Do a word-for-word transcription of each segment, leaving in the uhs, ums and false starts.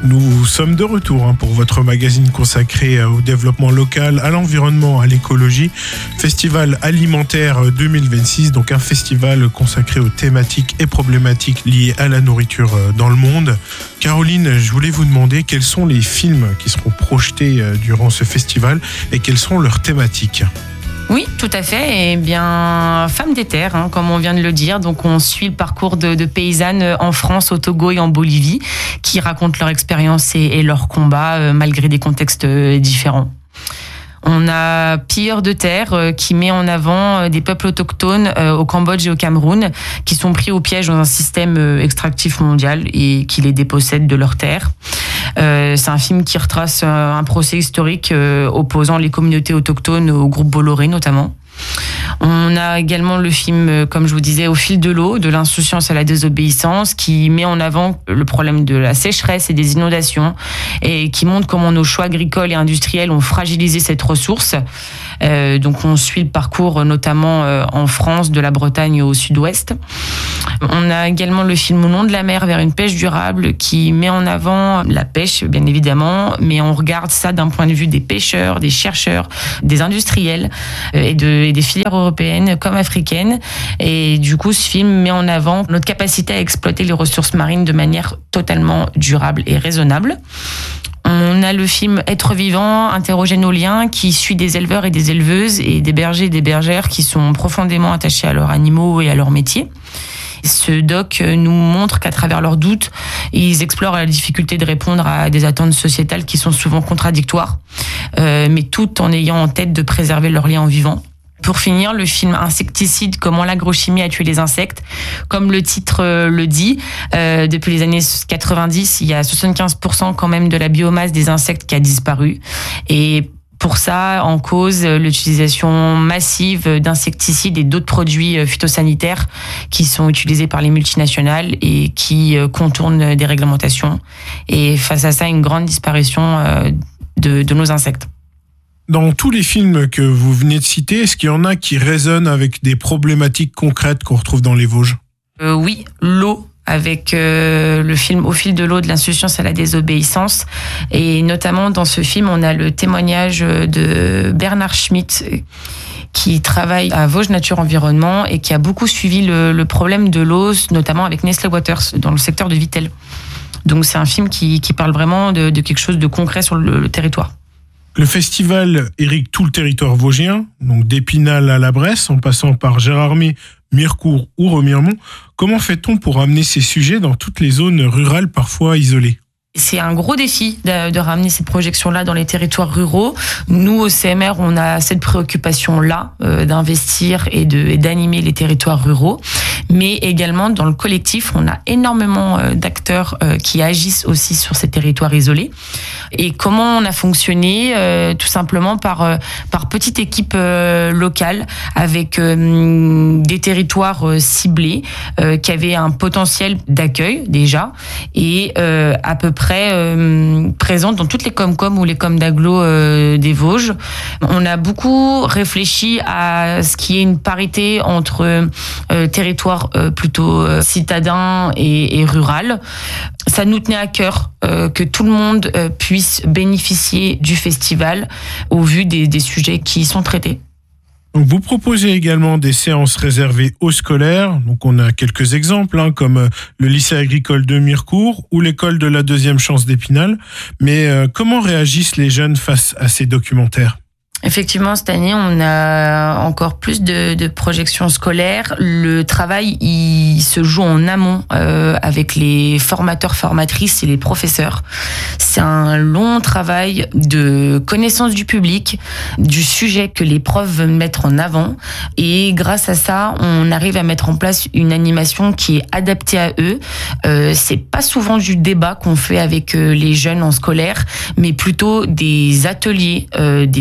Nous sommes de retour hein, pour votre magazine consacré au développement local, à l'environnement, à l'écologie. Festival alimentaire deux mille vingt-six, donc un festival consacré aux thématiques et problématiques liées à la nourriture dans le monde. Caroline, je voulais vous demander quels sont les films qui seront projetés durant ce festival et quelles sont leurs thématiques. Oui, tout à fait. Eh bien, Femmes des terres, hein, comme on vient de le dire. Donc, on suit le parcours de, de paysannes en France, au Togo et en Bolivie, qui racontent leur expérience et, et leur combat euh, malgré des contextes euh, différents. On a Pilleurs de terre euh, qui met en avant euh, des peuples autochtones euh, au Cambodge et au Cameroun qui sont pris au piège dans un système euh, extractif mondial et qui les dépossède de leurs terres. Euh, c'est un film qui retrace euh, un procès historique euh, opposant les communautés autochtones au groupe Bolloré notamment. On a également le film, comme je vous disais, Au fil de l'eau, de l'insouciance à la désobéissance, qui met en avant le problème de la sécheresse et des inondations et qui montre comment nos choix agricoles et industriels ont fragilisé cette ressource. Euh, donc on suit le parcours notamment euh, en France, de la Bretagne au sud-ouest. On a également le film Au nom de la mer vers une pêche durable qui met en avant la pêche, bien évidemment, mais on regarde ça d'un point de vue des pêcheurs, des chercheurs, des industriels euh, et, de, et des filières européennes comme africaines. Et du coup, ce film met en avant notre capacité à exploiter les ressources marines de manière totalement durable et raisonnable. On a le film Être vivant, interroger nos liens, qui suit des éleveurs et des éleveuses et des bergers et des bergères qui sont profondément attachés à leurs animaux et à leur métier. Ce doc nous montre qu'à travers leurs doutes, ils explorent la difficulté de répondre à des attentes sociétales qui sont souvent contradictoires, euh, mais tout en ayant en tête de préserver leurs liens en vivant. Pour finir, le film Insecticide, comment l'agrochimie a tué les insectes. Comme le titre le dit, euh, depuis les années quatre-vingt-dix, il y a soixante-quinze pour cent quand même de la biomasse des insectes qui a disparu. Et pour ça, en cause l'utilisation massive d'insecticides et d'autres produits phytosanitaires qui sont utilisés par les multinationales et qui contournent des réglementations. Et face à ça, une grande disparition de, de nos insectes. Dans tous les films que vous venez de citer, est-ce qu'il y en a qui résonnent avec des problématiques concrètes qu'on retrouve dans les Vosges ? euh, Oui, l'eau, avec euh, le film Au fil de l'eau, de l'insouciance à la désobéissance. Et notamment dans ce film, on a le témoignage de Bernard Schmitt, qui travaille à Vosges Nature Environnement et qui a beaucoup suivi le, le problème de l'eau, notamment avec Nestlé Waters, dans le secteur de Vittel. Donc c'est un film qui, qui parle vraiment de, de quelque chose de concret sur le, le territoire. Le festival irrigue tout le territoire vosgien, donc d'Épinal à la Bresse, en passant par Gérardmer, Mirecourt ou Remiremont. Comment fait-on pour amener ces sujets dans toutes les zones rurales parfois isolées ? C'est un gros défi de, de ramener ces projections-là dans les territoires ruraux. Nous, au C M R, on a cette préoccupation-là euh, d'investir et, de, et d'animer les territoires ruraux. Mais également, dans le collectif, on a énormément euh, d'acteurs euh, qui agissent aussi sur ces territoires isolés. Et comment on a fonctionné ? euh, Tout simplement par, euh, par petite équipe euh, locale avec euh, des territoires euh, ciblés euh, qui avaient un potentiel d'accueil déjà et euh, à peu près Euh, présente dans toutes les Comcom ou les Com d'Aglo euh, des Vosges. On a beaucoup réfléchi à ce qui est une parité entre euh, territoire euh, plutôt euh, citadin et, et rural. Ça nous tenait à cœur euh, que tout le monde euh, puisse bénéficier du festival au vu des, des sujets qui y sont traités. Donc vous proposez également des séances réservées aux scolaires. Donc on a quelques exemples, hein, comme le lycée agricole de Mirecourt ou l'école de la deuxième chance d'Épinal. Mais euh, comment réagissent les jeunes face à ces documentaires ? Effectivement, cette année, on a encore plus de, de projections scolaires. Le travail, il se joue en amont euh, avec les formateurs, formatrices et les professeurs. C'est un long travail de connaissance du public, du sujet que les profs veulent mettre en avant. Et grâce à ça, on arrive à mettre en place une animation qui est adaptée à eux. Euh, c'est pas souvent du débat qu'on fait avec les jeunes en scolaire, mais plutôt des ateliers, euh, des tables rondes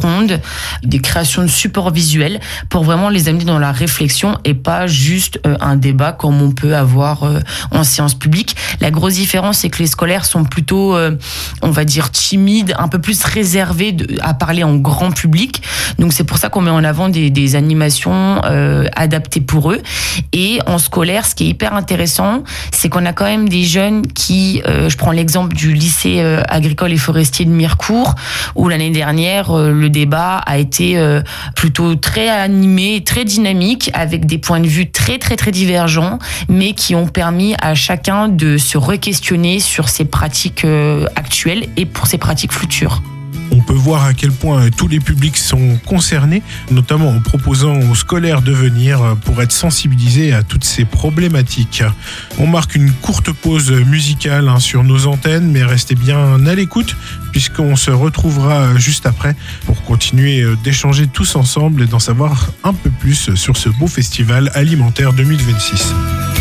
rondes, des créations de supports visuels pour vraiment les amener dans la réflexion et pas juste euh, un débat comme on peut avoir euh, en séance publique. La grosse différence, c'est que les scolaires sont plutôt, euh, on va dire, timides, un peu plus réservés de, à parler en grand public. Donc c'est pour ça qu'on met en avant des, des animations euh, adaptées pour eux. Et en scolaire, ce qui est hyper intéressant, c'est qu'on a quand même des jeunes qui, euh, je prends l'exemple du lycée euh, agricole et forestier de Mirecourt, où l'année dernière, euh, le débat a été euh, plutôt très animé, très dynamique, avec des points de vue très très très divergents, mais qui ont permis à chacun de se re-questionner sur ses pratiques euh, actuelles et pour ses pratiques futures. On peut voir à quel point tous les publics sont concernés, notamment en proposant aux scolaires de venir pour être sensibilisés à toutes ces problématiques. On marque une courte pause musicale hein, sur nos antennes, mais restez bien à l'écoute puisqu'on se retrouvera juste après pour continuer d'échanger tous ensemble et d'en savoir un peu plus sur ce beau festival alimentaire deux mille vingt-six.